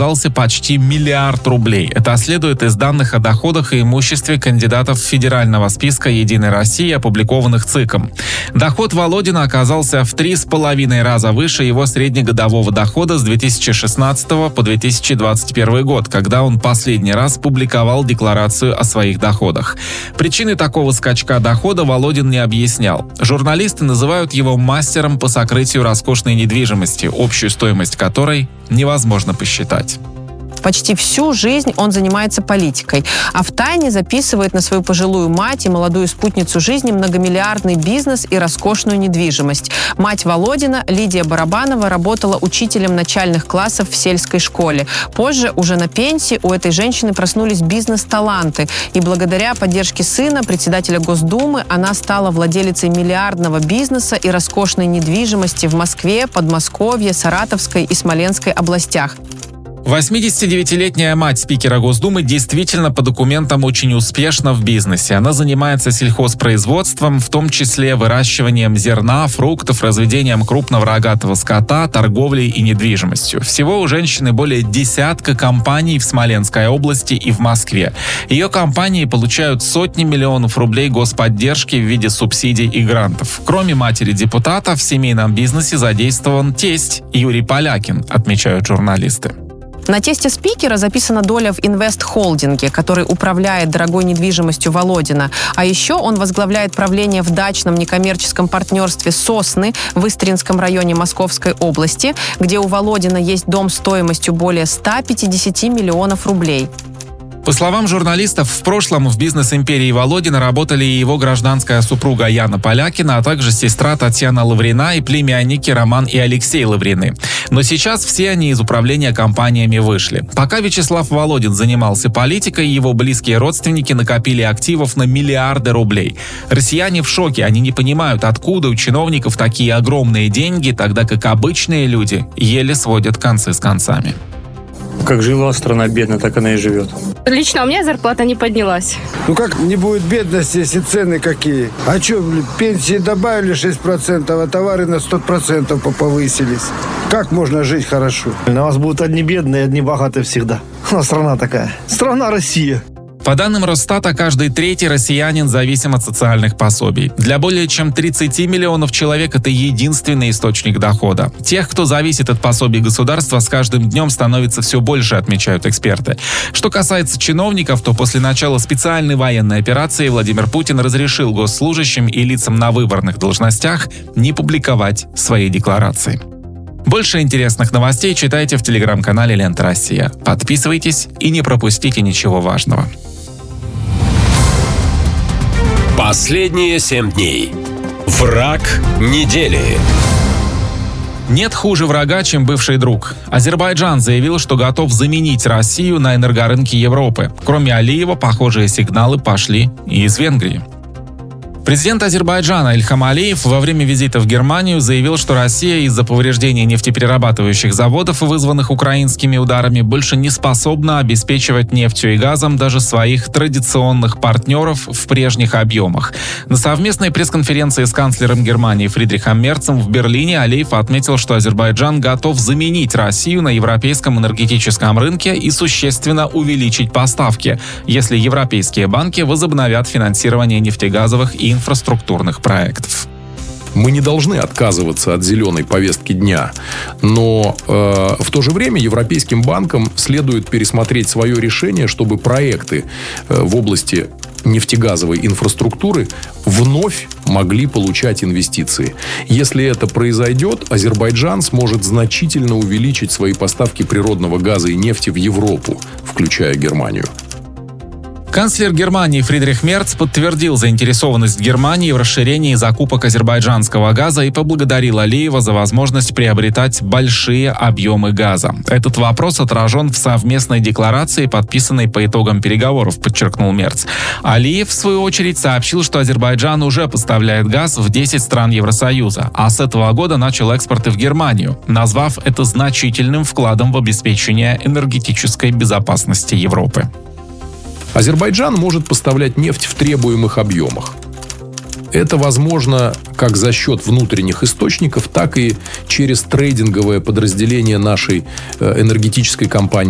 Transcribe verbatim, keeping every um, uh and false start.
оказался почти миллиард рублей. Это следует из данных о доходах и имуществе кандидатов федерального списка «Единой России», опубликованных ЦИКом. Доход Володина оказался в три с половиной раза выше его среднегодового дохода с две тысячи шестнадцатого по две тысячи двадцать первый год, когда он последний раз публиковал декларацию о своих доходах. Причины такого скачка дохода Володин не объяснял. Журналисты называют его мастером по сокрытию роскошной недвижимости, общую стоимость которой невозможно посчитать. Почти всю жизнь он занимается политикой, а втайне записывает на свою пожилую мать и молодую спутницу жизни многомиллиардный бизнес и роскошную недвижимость. Мать Володина, Лидия Барабанова, работала учителем начальных классов в сельской школе. Позже, уже на пенсии, у этой женщины проснулись бизнес-таланты, и благодаря поддержке сына, председателя Госдумы, она стала владелицей миллиардного бизнеса и роскошной недвижимости в Москве, Подмосковье, Саратовской и Смоленской областях. восьмидесятидевятилетняя мать спикера Госдумы действительно по документам очень успешна в бизнесе. Она занимается сельхозпроизводством, в том числе выращиванием зерна, фруктов, разведением крупного рогатого скота, торговлей и недвижимостью. Всего у женщины более десятка компаний в Смоленской области и в Москве. Ее компании получают сотни миллионов рублей господдержки в виде субсидий и грантов. Кроме матери депутата, в семейном бизнесе задействован тесть Юрий Полякин, отмечают журналисты. На тесте спикера записана доля в инвест-холдинге, который управляет дорогой недвижимостью Володина. А еще он возглавляет правление в дачном некоммерческом партнерстве «Сосны» в Истринском районе Московской области, где у Володина есть дом стоимостью более ста пятидесяти миллионов рублей. По словам журналистов, в прошлом в бизнес-империи Володина работали и его гражданская супруга Яна Полякина, а также сестра Татьяна Лаврина и племянники Роман и Алексей Лаврины. Но сейчас все они из управления компаниями вышли. Пока Вячеслав Володин занимался политикой, его близкие родственники накопили активов на миллиарды рублей. Россияне в шоке, они не понимают, откуда у чиновников такие огромные деньги, тогда как обычные люди еле сводят концы с концами. Как жила страна бедно, так она и живет. Лично у меня зарплата не поднялась. Ну как не будет бедности, если цены какие? А что, пенсии добавили шесть процентов, а товары на сто процентов повысились. Как можно жить хорошо? У нас будут одни бедные, одни богатые всегда. У нас страна такая. Страна Россия. По данным Росстата, каждый третий россиянин зависим от социальных пособий. Для более чем тридцати миллионов человек это единственный источник дохода. Тех, кто зависит от пособий государства, с каждым днем становится все больше, отмечают эксперты. Что касается чиновников, то после начала специальной военной операции Владимир Путин разрешил госслужащим и лицам на выборных должностях не публиковать свои декларации. Больше интересных новостей читайте в телеграм-канале «Лента Россия». Подписывайтесь и не пропустите ничего важного. Последние семь дней. Враг недели. Нет хуже врага, чем бывший друг. Азербайджан заявил, что готов заменить Россию на энергорынке Европы. Кроме Алиева, похожие сигналы пошли и из Венгрии. Президент Азербайджана Ильхам Алиев во время визита в Германию заявил, что Россия из-за повреждений нефтеперерабатывающих заводов, вызванных украинскими ударами, больше не способна обеспечивать нефтью и газом даже своих традиционных партнеров в прежних объемах. На совместной пресс-конференции с канцлером Германии Фридрихом Мерцем в Берлине Алиев отметил, что Азербайджан готов заменить Россию на европейском энергетическом рынке и существенно увеличить поставки, если европейские банки возобновят финансирование нефтегазовых и инфраструктурных проектов. Мы не должны отказываться от зеленой повестки дня, но э, в то же время европейским банкам следует пересмотреть свое решение, чтобы проекты э, в области нефтегазовой инфраструктуры вновь могли получать инвестиции. Если это произойдет, Азербайджан сможет значительно увеличить свои поставки природного газа и нефти в Европу, включая Германию. Канцлер Германии Фридрих Мерц подтвердил заинтересованность Германии в расширении закупок азербайджанского газа и поблагодарил Алиева за возможность приобретать большие объемы газа. Этот вопрос отражен в совместной декларации, подписанной по итогам переговоров, подчеркнул Мерц. Алиев, в свою очередь, сообщил, что Азербайджан уже поставляет газ в десять стран Евросоюза, а с этого года начал экспорты в Германию, назвав это значительным вкладом в обеспечение энергетической безопасности Европы. Азербайджан может поставлять нефть в требуемых объемах. Это возможно как за счет внутренних источников, так и через трейдинговое подразделение нашей энергетической компании